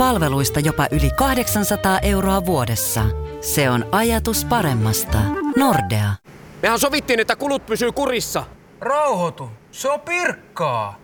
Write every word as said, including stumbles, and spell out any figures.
palveluista jopa yli kahdeksansataa euroa vuodessa. Se on ajatus paremmasta. Nordea. Mehän sovittiin, että kulut pysyy kurissa. Rauhoitu. Se on Pirkkaa.